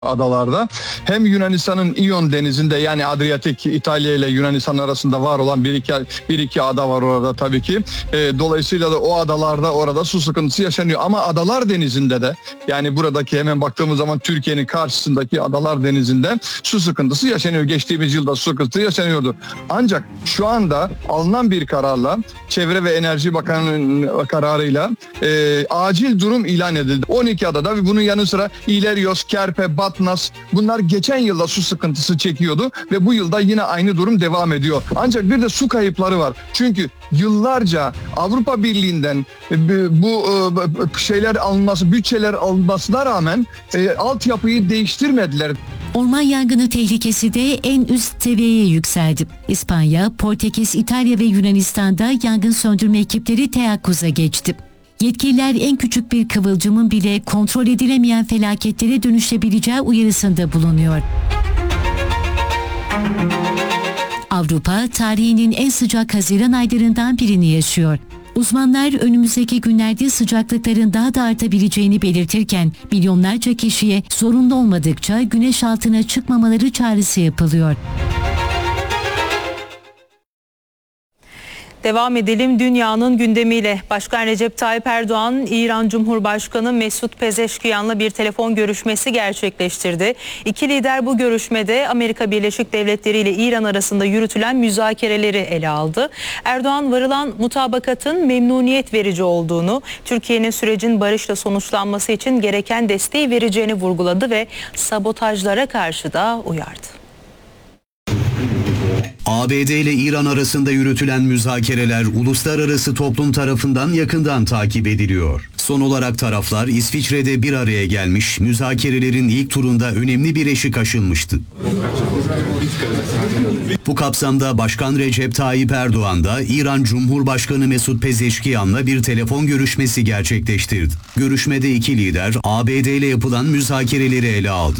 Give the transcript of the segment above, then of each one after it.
adalarda. Hem Yunanistan'ın İyon denizinde, yani Adriyatik, İtalya ile Yunanistan arasında var olan bir iki ada var orada tabii ki. Dolayısıyla da o adalarda orada su sıkıntısı yaşanıyor. Ama Adalar Denizi'nde de, yani buradaki hemen baktığımız zaman Türkiye'nin karşısındaki Adalar Denizi'nde su sıkıntısı yaşanıyor. Geçtiğimiz yılda su sıkıntısı yaşanıyordu. Ancak şu anda alınan bir kararla, Çevre ve Enerji Bakanı'nın kararıyla acil durum ilan edildi. 12 adada ve bunun yanı sıra İlerios, Kerpe, Batnas, bunlar geçen yılda su sıkıntısı çekiyordu ve bu yılda yine aynı durum devam ediyor. Ancak bir de su kayıpları var. Çünkü yıllarca Avrupa Birliği'nden bu şeyler alınması, bütçeler alınmasına rağmen altyapıyı değiştirmediler. Orman yangını tehlikesi de en üst seviyeye yükseldi. İspanya, Portekiz, İtalya ve Yunanistan'da yangın söndürme ekipleri teyakkuza geçti. Yetkililer en küçük bir kıvılcımın bile kontrol edilemeyen felaketlere dönüşebileceği uyarısında bulunuyor. Avrupa, tarihinin en sıcak Haziran aylarından birini yaşıyor. Uzmanlar önümüzdeki günlerde sıcaklıkların daha da artabileceğini belirtirken milyonlarca kişiye zorunlu olmadıkça güneş altına çıkmamaları çağrısı yapılıyor. Devam edelim dünyanın gündemiyle. Başkan Recep Tayyip Erdoğan, İran Cumhurbaşkanı Mesut Pezeşkiyan'la bir telefon görüşmesi gerçekleştirdi. İki lider bu görüşmede Amerika Birleşik Devletleri ile İran arasında yürütülen müzakereleri ele aldı. Erdoğan, varılan mutabakatın memnuniyet verici olduğunu, Türkiye'nin sürecin barışla sonuçlanması için gereken desteği vereceğini vurguladı ve sabotajlara karşı da uyardı. ABD ile İran arasında yürütülen müzakereler uluslararası toplum tarafından yakından takip ediliyor. Son olarak taraflar İsviçre'de bir araya gelmiş, müzakerelerin ilk turunda önemli bir eşik aşılmıştı. Bu kapsamda Başkan Recep Tayyip Erdoğan da İran Cumhurbaşkanı Mesut Pezeşkiyan'la bir telefon görüşmesi gerçekleştirdi. Görüşmede iki lider ABD ile yapılan müzakereleri ele aldı.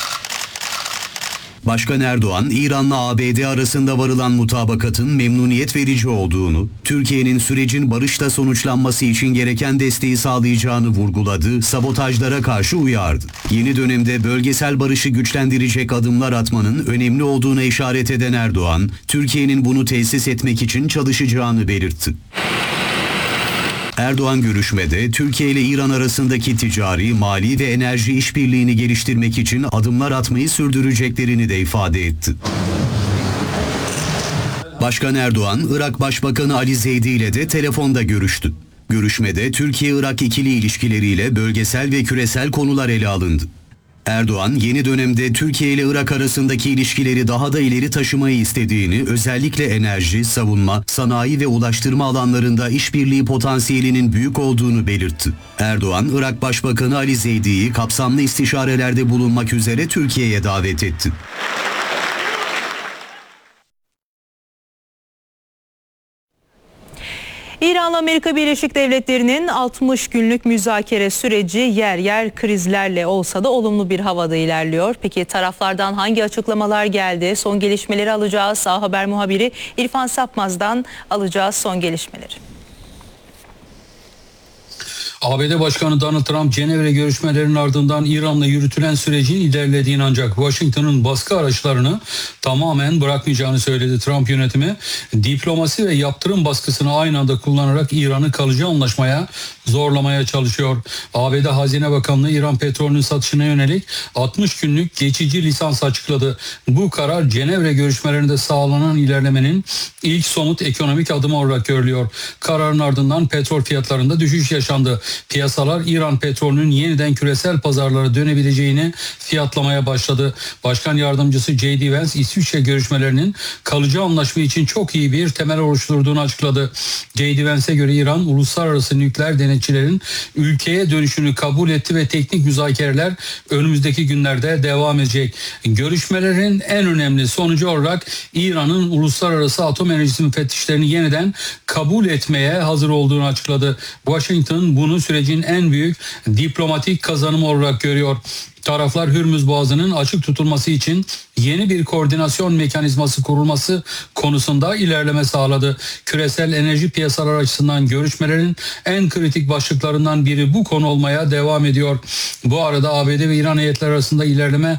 Başkan Erdoğan, İran'la ABD arasında varılan mutabakatın memnuniyet verici olduğunu, Türkiye'nin sürecin barışla sonuçlanması için gereken desteği sağlayacağını vurguladı, sabotajlara karşı uyardı. Yeni dönemde bölgesel barışı güçlendirecek adımlar atmanın önemli olduğuna işaret eden Erdoğan, Türkiye'nin bunu tesis etmek için çalışacağını belirtti. Erdoğan görüşmede Türkiye ile İran arasındaki ticari, mali ve enerji işbirliğini geliştirmek için adımlar atmayı sürdüreceklerini de ifade etti. Başkan Erdoğan, Irak Başbakanı Ali Zeydi ile de telefonda görüştü. Görüşmede Türkiye-Irak ikili ilişkileriyle bölgesel ve küresel konular ele alındı. Erdoğan, yeni dönemde Türkiye ile Irak arasındaki ilişkileri daha da ileri taşımayı istediğini, özellikle enerji, savunma, sanayi ve ulaştırma alanlarında işbirliği potansiyelinin büyük olduğunu belirtti. Erdoğan, Irak Başbakanı Ali Zeydi'yi kapsamlı istişarelerde bulunmak üzere Türkiye'ye davet etti. İran'la Amerika Birleşik Devletleri'nin 60 günlük müzakere süreci yer yer krizlerle olsa da olumlu bir havada ilerliyor. Peki taraflardan hangi açıklamalar geldi? Son gelişmeleri alacağız. Sağ Haber muhabiri İrfan Sapmaz'dan alacağız son gelişmeleri. ABD Başkanı Donald Trump, Cenevre görüşmelerinin ardından İran'la yürütülen sürecin ilerlediğini ancak Washington'ın baskı araçlarını tamamen bırakmayacağını söyledi. Trump yönetimi diplomasi ve yaptırım baskısını aynı anda kullanarak İran'ı kalıcı anlaşmaya zorlamaya çalışıyor. ABD Hazine Bakanlığı İran petrolünün satışına yönelik 60 günlük geçici lisans açıkladı. Bu karar Cenevre görüşmelerinde sağlanan ilerlemenin ilk somut ekonomik adımı olarak görülüyor. Kararın ardından petrol fiyatlarında düşüş yaşandı. Piyasalar İran petrolünün yeniden küresel pazarlara dönebileceğini fiyatlamaya başladı. Başkan Yardımcısı J.D. Vance, İsviçre görüşmelerinin kalıcı anlaşma için çok iyi bir temel oluşturduğunu açıkladı. J.D. Vance'e göre İran, uluslararası nükleer denetçilerin ülkeye dönüşünü kabul etti ve teknik müzakereler önümüzdeki günlerde devam edecek. Görüşmelerin en önemli sonucu olarak İran'ın uluslararası atom enerjisi müfettişlerini yeniden kabul etmeye hazır olduğunu açıkladı. Washington bunu sürecin en büyük diplomatik kazanımı olarak görüyor. Taraflar Hürmüz Boğazı'nın açık tutulması için yeni bir koordinasyon mekanizması kurulması konusunda ilerleme sağladı. Küresel enerji piyasaları açısından görüşmelerin en kritik başlıklarından biri bu konu olmaya devam ediyor. Bu arada ABD ve İran heyetleri arasında ilerleme